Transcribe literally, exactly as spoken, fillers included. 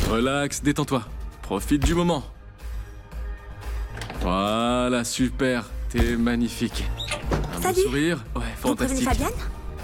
Relax, détends-toi. Profite du moment. Voilà, super. T'es magnifique. Un Salut. beau sourire. Ouais, Vous prévenez fantastique. Fabienne?